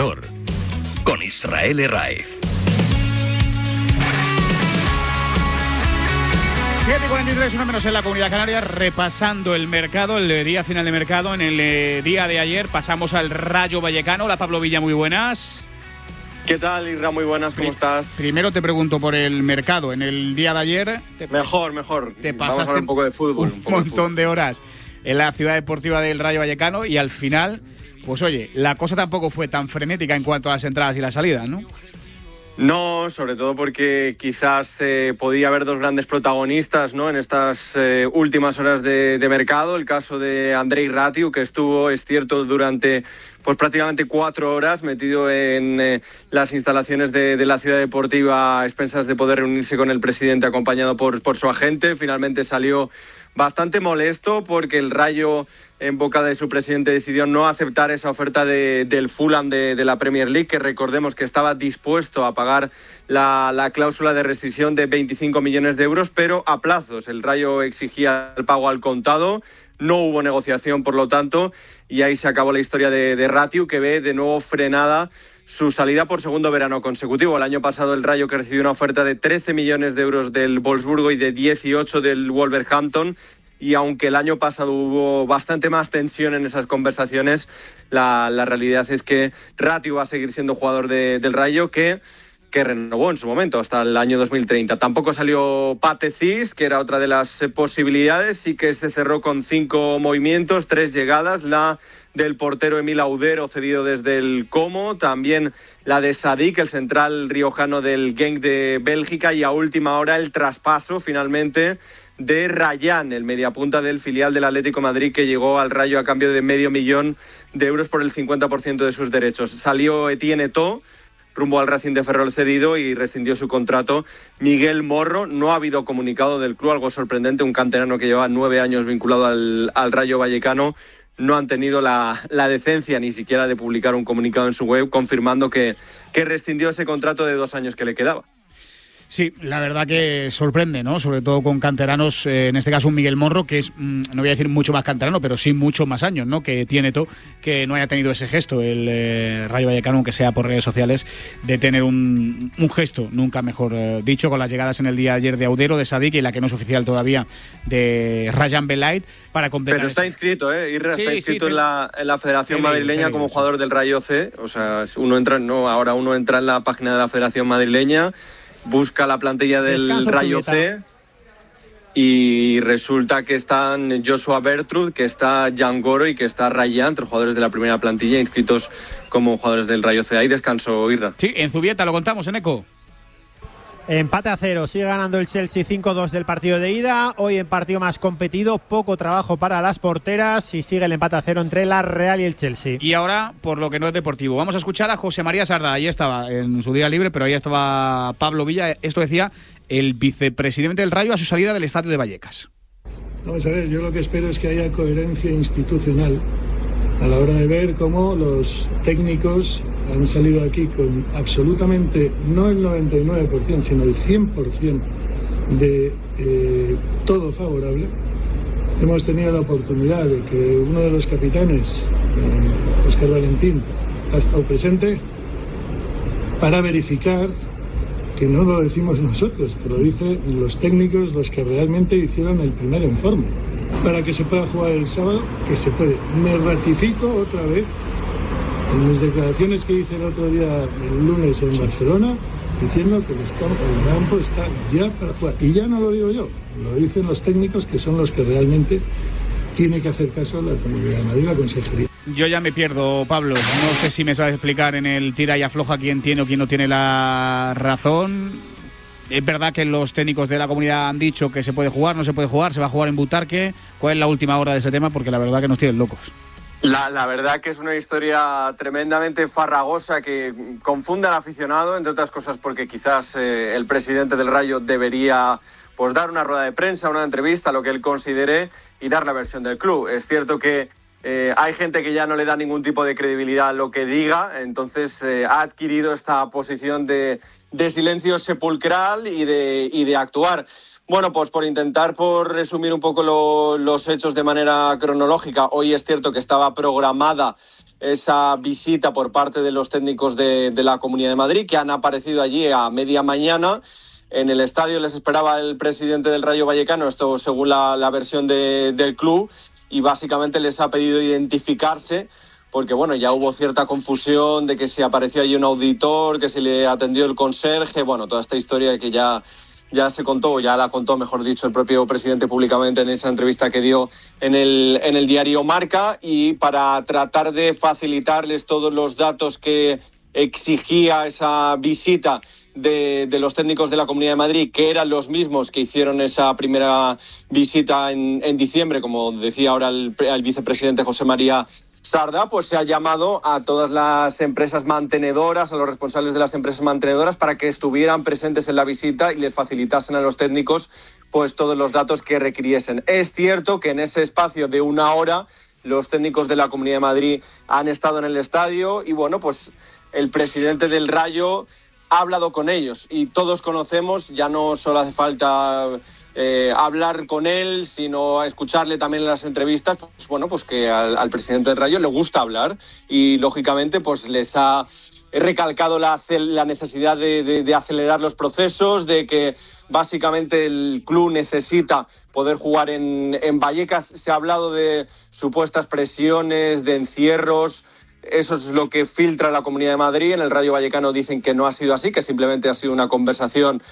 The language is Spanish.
Marcador con Israel Herráez. 7:43, una menos en la Comunidad Canaria, repasando el mercado, el día final de mercado. En el día de ayer pasamos al Rayo Vallecano. Hola, Pablo Villa, muy buenas. ¿Qué tal, Isra? Muy buenas, ¿cómo estás? Primero te pregunto por el mercado. En el día de ayer... Mejor. Te Vamos a pasaste hablar un poco de fútbol. Un montón de horas en la ciudad deportiva del Rayo Vallecano y al final, pues oye, la cosa tampoco fue tan frenética en cuanto a las entradas y las salidas, ¿no? No, sobre todo porque quizás podía haber dos grandes protagonistas, ¿no?, en estas últimas horas de mercado. El caso de Andrei Ratiu, que estuvo, es cierto, durante pues prácticamente 4 horas metido en las instalaciones de la ciudad deportiva a expensas de poder reunirse con el presidente acompañado por su agente. Finalmente salió bastante molesto porque el Rayo, en boca de su presidente, decidió no aceptar esa oferta del Fulham de la Premier League, que recordemos que estaba dispuesto a pagar la cláusula de rescisión de 25 millones de euros, pero a plazos. El Rayo exigía el pago al contado. No hubo negociación, por lo tanto, y ahí se acabó la historia de Ratiu, que ve de nuevo frenada su salida por segundo verano consecutivo. El año pasado el Rayo, que recibió una oferta de 13 millones de euros del Wolfsburgo y de 18 del Wolverhampton, y aunque el año pasado hubo bastante más tensión en esas conversaciones, la realidad es que Ratiu va a seguir siendo jugador del Rayo, que renovó en su momento hasta el año 2030. Tampoco salió Pate Cis, que era otra de las posibilidades. Sí que se cerró con 5 movimientos, 3 llegadas. La del portero Emil Audero, cedido desde el Como. También la de Sadik, el central riojano del Genk de Bélgica. Y a última hora el traspaso, finalmente, de Rayán, el mediapunta del filial del Atlético de Madrid, que llegó al Rayo a cambio de $500,000 por el 50% de sus derechos. Salió Etienne Eto'o rumbo al Racing de Ferrol cedido y rescindió su contrato Miguel Morro. No ha habido comunicado del club, algo sorprendente. Un canterano que lleva 9 años vinculado al Rayo Vallecano. No han tenido la decencia ni siquiera de publicar un comunicado en su web confirmando que rescindió ese contrato de 2 años que le quedaba. Sí, la verdad que sorprende, ¿no? Sobre todo con canteranos, en este caso un Miguel Morro, que es, no voy a decir mucho más canterano, pero sí mucho más años, ¿no? Que tiene todo, que no haya tenido ese gesto, el Rayo Vallecano, aunque sea por redes sociales, de tener un gesto, nunca mejor dicho, con las llegadas en el día de ayer de Audero, de Sadik, y la que no es oficial todavía, de Rayan Belait, para completar. Pero está inscrito, Irra, sí, está inscrito sí, en la Federación Madrileña como jugador del Rayo C. O sea, ahora uno entra en la página de la Federación Madrileña, busca la plantilla del Rayo C y resulta que están Joshua Bertrud, que está Jan Goro y que está Rayán, entre jugadores de la primera plantilla inscritos como jugadores del Rayo C. Ahí descansó, Irra. Sí, en Zubieta, lo contamos en ECO. Empate a 0, sigue ganando el Chelsea 5-2 del partido de ida. Hoy en partido más competido, poco trabajo para las porteras y sigue el empate a 0 entre la Real y el Chelsea. Y ahora, por lo que no es deportivo, vamos a escuchar a José María Sarda. Ahí estaba en su día libre, pero ahí estaba Pablo Villa. Esto decía el vicepresidente del Rayo a su salida del estadio de Vallecas. Vamos a ver, yo lo que espero es que haya coherencia institucional a la hora de ver cómo los técnicos han salido aquí con absolutamente, no el 99%, sino el 100% de todo favorable. Hemos tenido la oportunidad de que uno de los capitanes, Óscar Valentín, ha estado presente para verificar que no lo decimos nosotros, que lo dicen los técnicos, los que realmente hicieron el primer informe. Para que se pueda jugar el sábado, que se puede. Me ratifico otra vez en mis declaraciones que hice el otro día, el lunes en Barcelona, diciendo que el campo está ya para jugar. Y ya no lo digo yo, lo dicen los técnicos, que son los que realmente tiene que hacer caso a la Comunidad de Madrid, la Consejería. Yo ya me pierdo, Pablo. No sé si me sabes explicar en el tira y afloja quién tiene o quién no tiene la razón. Es verdad que los técnicos de la comunidad han dicho que se puede jugar, no se puede jugar, se va a jugar en Butarque. ¿Cuál es la última hora de ese tema? Porque la verdad que nos tienen locos. La verdad que es una historia tremendamente farragosa que confunde al aficionado, entre otras cosas porque quizás el presidente del Rayo debería pues dar una rueda de prensa, una entrevista, lo que él considere, y dar la versión del club. Es cierto que hay gente que ya no le da ningún tipo de credibilidad a lo que diga, entonces ha adquirido esta posición de silencio sepulcral y de actuar. Bueno, pues por resumir un poco los hechos de manera cronológica, hoy es cierto que estaba programada esa visita por parte de los técnicos de la Comunidad de Madrid, que han aparecido allí a media mañana. En el estadio les esperaba el presidente del Rayo Vallecano, esto según la versión del club, y básicamente les ha pedido identificarse, porque bueno, ya hubo cierta confusión de que si apareció allí un auditor, que si le atendió el conserje, bueno, toda esta historia que ya se contó, ya la contó, mejor dicho, el propio presidente públicamente en esa entrevista que dio en el diario Marca, y para tratar de facilitarles todos los datos que exigía esa visita de los técnicos de la Comunidad de Madrid, que eran los mismos que hicieron esa primera visita en diciembre, como decía ahora el vicepresidente José María Sarda, pues se ha llamado a todas las empresas mantenedoras, a los responsables de las empresas mantenedoras, para que estuvieran presentes en la visita y les facilitasen a los técnicos pues todos los datos que requiriesen. Es cierto que en ese espacio de 1 hora los técnicos de la Comunidad de Madrid han estado en el estadio y bueno, pues el presidente del Rayo ha hablado con ellos y todos conocemos, ya no solo hace falta hablar con él, sino escucharle también en las entrevistas, pues bueno, pues que al presidente del Rayo le gusta hablar y lógicamente pues les ha recalcado la necesidad de acelerar los procesos, de que básicamente el club necesita poder jugar en Vallecas. Se ha hablado de supuestas presiones, de encierros. Eso es lo que filtra la Comunidad de Madrid. En el Rayo Vallecano dicen que no ha sido así, que simplemente ha sido una conversación